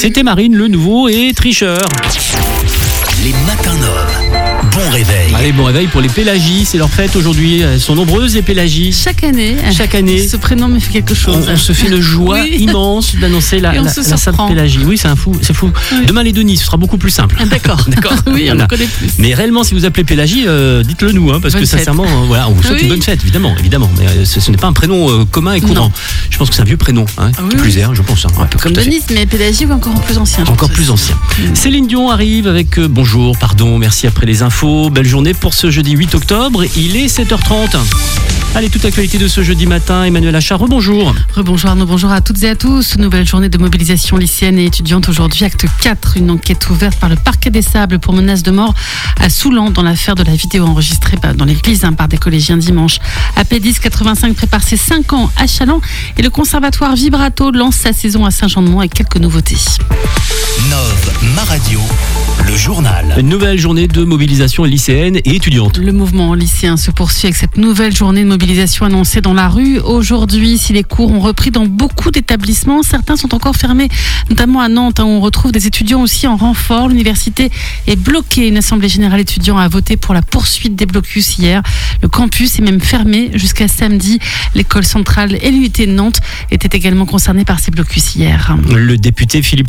C'était Marine, le nouveau et tricheur. Les matins Nov. Bon réveil. Allez, bon réveil pour les Pélagies, c'est leur fête aujourd'hui. Elles sont nombreuses, les Pélagies. Chaque année, ce prénom me fait quelque chose. On se fait une joie immense d'annoncer la Sainte Pélagie. Oui, c'est fou. Oui. Demain, les Denis, ce sera beaucoup plus simple. Ah, d'accord. Oui, on le connaît plus. Mais réellement, si vous appelez Pélagie, dites-le nous, parce bonne que sincèrement, on vous souhaite une bonne fête, évidemment. Mais ce n'est pas un prénom commun et courant. Non. Je pense que c'est un vieux prénom, plus je pense. Comme Denise, mais Pélagie, encore plus ancien. Encore plus ancien. Céline Dion arrive avec bonjour, pardon, merci après les infos. Belle journée pour ce jeudi 8 octobre. Il est 7h30. Allez, toute l'actualité de ce jeudi matin. Emmanuel Achard, rebonjour. Rebonjour Arnaud, bonjour à toutes et à tous. Nouvelle journée de mobilisation lycéenne et étudiante aujourd'hui. Acte 4, une enquête ouverte par le parquet des Sables pour menace de mort à Soulan dans l'affaire de la vidéo enregistrée dans l'église par des collégiens dimanche. AP10 85 prépare ses 5 ans à Challans et le conservatoire Vibrato lance sa saison à Saint-Jean-de-Mont avec quelques nouveautés. Nov, ma radio, le journal. Une nouvelle journée de mobilisation lycéenne et étudiante. Le mouvement lycéen se poursuit avec cette nouvelle journée de mobilisation annoncée dans la rue. Aujourd'hui, si les cours ont repris dans beaucoup d'établissements, certains sont encore fermés, notamment à Nantes, où on retrouve des étudiants aussi en renfort. L'université est bloquée. Une assemblée générale étudiant a voté pour la poursuite des blocus hier. Le campus est même fermé jusqu'à samedi. L'école centrale et l'UIT de Nantes étaient également concernés par ces blocus hier. Le député Philippe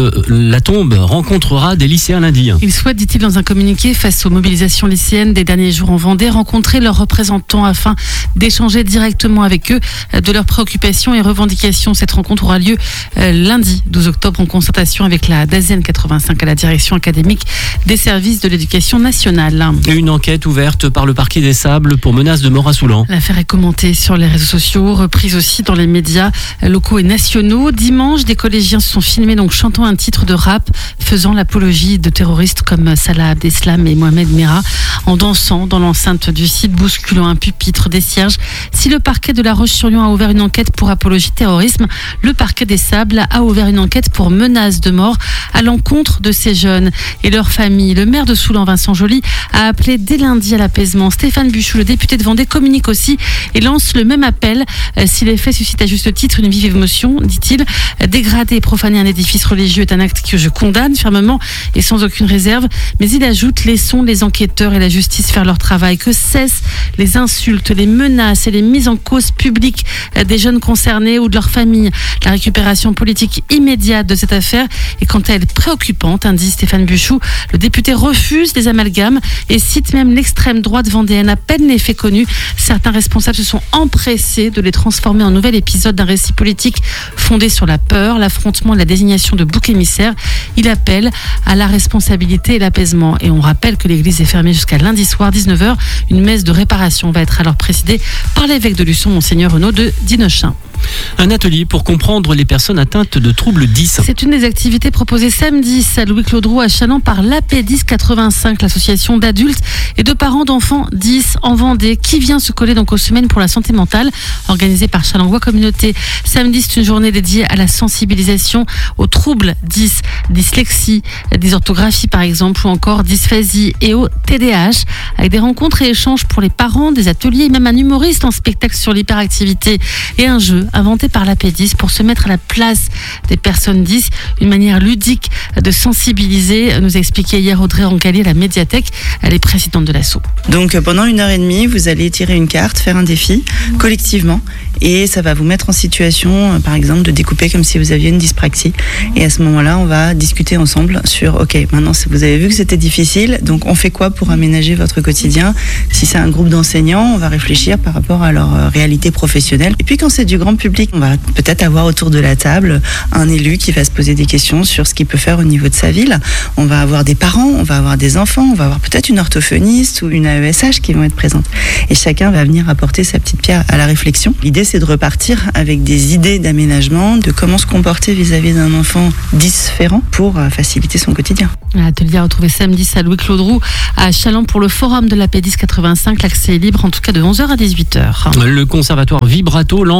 Latombe rencontrera des lycéens lundi. Il souhaite, dit-il dans un communiqué, face aux mobilisations lycéennes des derniers jours en Vendée, rencontrer leurs représentants afin d'échanger directement avec eux de leurs préoccupations et revendications. Cette rencontre aura lieu lundi 12 octobre en concertation avec la DAZEN 85 à la direction académique des services de l'éducation nationale. Une enquête ouverte par le parquet des Sables pour menace de mort à Soulan. L'affaire est commentée sur les réseaux sociaux, reprise aussi dans les médias locaux et nationaux. Dimanche, des collégiens se sont filmés chantant un titre de rap faisant l'apologie de terroristes comme Salah Abdeslam et Mohamed Merah en dansant dans l'enceinte du site, bousculant un pupitre, des cierges. Si le parquet de La Roche-sur-Yon a ouvert une enquête pour apologie de terrorisme, le parquet des Sables a ouvert une enquête pour menace de mort à l'encontre de ces jeunes et leurs familles. Le maire de Soulan, Vincent Joly, a appelé dès lundi à l'apaisement. Stéphane Buchou, le député de Vendée, communique aussi et lance le même appel. Si les faits suscitent à juste titre une vive émotion, dit-il, dégrader et profaner un édifice religieux est un acte que je condamne fermement et sans aucune réserve. Mais il ajoute, laissons les enquêteurs et la justice faire leur travail, que cessent les insultes, les menaces et les mises en cause publiques des jeunes concernés ou de leurs familles. La récupération politique immédiate de cette affaire est quant à elle préoccupante, indique Stéphane Buchou. Le député refuse les amalgames et cite même l'extrême droite vendéenne. À peine les faits connus, certains responsables se sont empressés de les transformer en nouvel épisode d'un récit politique fondé sur la peur, l'affrontement et la désignation de boucs émissaires. Il appelle à la responsabilité et l'apaisement. Et on rappelle que l'église est fermée jusqu'à lundi soir, 19h. Une messe de réparation va être alors présidée par l'évêque de Luçon, Monseigneur Renaud de Dinochin. Un atelier pour comprendre les personnes atteintes de troubles 10. C'est une des activités proposées samedi à Louis-Claude Roux à Challans par l'AP10 85, l'association d'adultes et de parents d'enfants 10 en Vendée, qui vient se coller aux semaines pour la santé mentale organisée par Challans Communauté. Samedi, c'est une journée dédiée à la sensibilisation aux troubles 10, dyslexie, dysorthographie par exemple, ou encore dysphasie et au TDAH, avec des rencontres et échanges pour les parents, des ateliers et même un humoriste en spectacle sur l'hyperactivité et un jeu inventé par l'AP10 pour se mettre à la place des personnes 10, une manière ludique de sensibiliser, nous a expliqué hier Audrey Rancalli à la médiathèque. Elle est présidente de l'asso. Donc pendant 1h30, vous allez tirer une carte, faire un défi collectivement et ça va vous mettre en situation, par exemple, de découper comme si vous aviez une dyspraxie. Et à ce moment-là, on va discuter ensemble sur, ok, maintenant vous avez vu que c'était difficile, donc on fait quoi pour aménager votre quotidien? Si c'est un groupe d'enseignants, on va réfléchir par rapport à leur réalité professionnelle. Et puis quand c'est du grand public, on va peut-être avoir autour de la table un élu qui va se poser des questions sur ce qu'il peut faire au niveau de sa ville. On va avoir des parents, on va avoir des enfants, on va avoir peut-être une orthophoniste ou une AESH qui vont être présentes. Et chacun va venir apporter sa petite pierre à la réflexion. L'idée, c'est de repartir avec des idées d'aménagement, de comment se comporter vis-à-vis d'un enfant différent pour faciliter son quotidien. L'atelier à retrouver samedi à Louis-Claude Roux à Challans pour le forum de l'AP10 85. L'accès est libre en tout cas de 11h à 18h. Le conservatoire Vibrato lance sa saison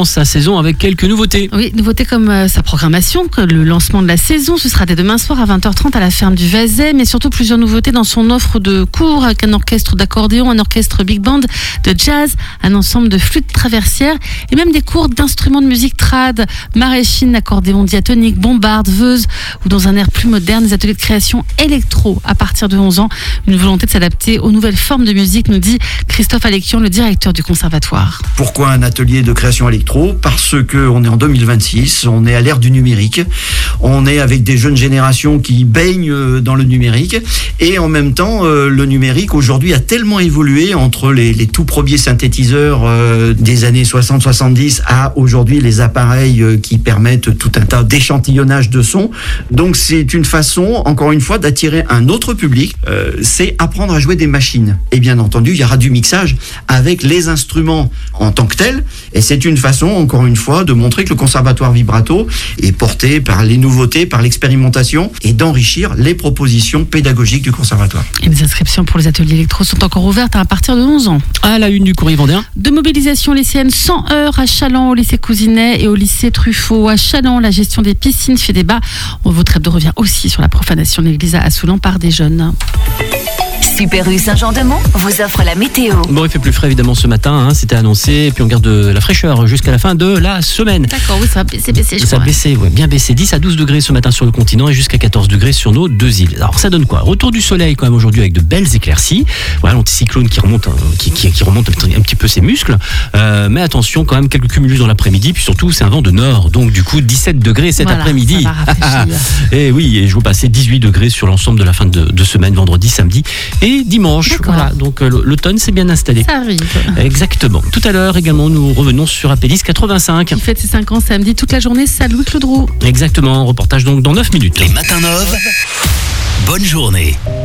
saison avec quelques nouveautés. Oui, nouveauté comme sa programmation, que le lancement de la saison, ce sera dès demain soir à 20h30 à la ferme du Vazet, mais surtout plusieurs nouveautés dans son offre de cours avec un orchestre d'accordéon, un orchestre big band, de jazz, un ensemble de flûtes traversières et même des cours d'instruments de musique trad, maréchine, accordéon diatonique, bombarde, veuse ou dans un air plus moderne, des ateliers de création électro à partir de 11 ans. Une volonté de s'adapter aux nouvelles formes de musique, nous dit Christophe Alexion, le directeur du conservatoire. Pourquoi un atelier de création électro ? Parce qu'on est en 2026, on est à l'ère du numérique, on est avec des jeunes générations qui baignent dans le numérique et en même temps le numérique aujourd'hui a tellement évolué entre les tout premiers synthétiseurs des années 60-70 à aujourd'hui les appareils qui permettent tout un tas d'échantillonnage de sons. Donc c'est une façon, encore une fois, d'attirer un autre public, c'est apprendre à jouer des machines. Et bien entendu, il y aura du mixage avec les instruments en tant que tels, et c'est une façon, encore une fois, de montrer que le conservatoire vibrato est porté par les nouveautés, par l'expérimentation, et d'enrichir les propositions pédagogiques du conservatoire. Et les inscriptions pour les ateliers électro sont encore ouvertes à partir de 11 ans. À la une du Courrier Vendéen. De mobilisation lycéenne 100 heures à Challans, au lycée Cousinet et au lycée Truffaut. À Challans, la gestion des piscines fait débat. Votre hebdo revient aussi sur la profanation de l'église à Assoulan par des jeunes. Super U Saint-Jean-de-Mont vous offre la météo. Bon, il fait plus frais évidemment ce matin, c'était annoncé, et puis on garde de la fraîcheur jusqu'à la fin de la semaine. D'accord, oui, ça va baisser, je Ça a crois. baissé, ouais, bien baissé. 10 à 12 degrés ce matin sur le continent et jusqu'à 14 degrés sur nos deux îles. Alors ça donne quoi ? Retour du soleil quand même aujourd'hui avec de belles éclaircies. Voilà, l'anticyclone qui remonte, qui remonte un petit peu ses muscles. Mais attention quand même, quelques cumulus dans l'après-midi, puis surtout c'est un vent de nord, donc du coup 17 degrés cet Voilà, après-midi. ça va rafraîchir. Et oui, et je vous passais 18 degrés sur l'ensemble de la fin de semaine, vendredi, samedi et dimanche. D'accord. Voilà, donc l'automne s'est bien installé. Ça arrive. Exactement. Tout à l'heure également, nous revenons sur Apélis 85. Il fête ses 5 ans samedi toute la journée. Salut Claude Roux. Exactement, reportage donc dans 9 minutes. Les matins Nov, bonne journée.